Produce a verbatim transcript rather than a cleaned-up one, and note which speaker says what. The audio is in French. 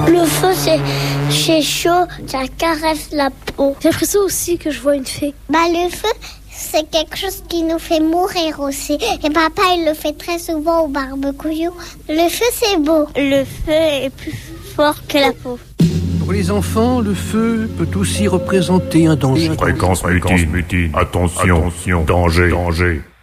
Speaker 1: Le feu, c'est, c'est chaud, ça caresse la peau.
Speaker 2: J'ai l'impression aussi que je vois une fée.
Speaker 1: Bah, le feu, c'est quelque chose qui nous fait mourir aussi. Et papa, il le fait très souvent au barbecue. Le feu, c'est beau. Le feu est plus fort que la peau.
Speaker 3: Pour les enfants, le feu peut aussi représenter un danger.
Speaker 4: Fréquence mutine. Attention, attention, danger, danger.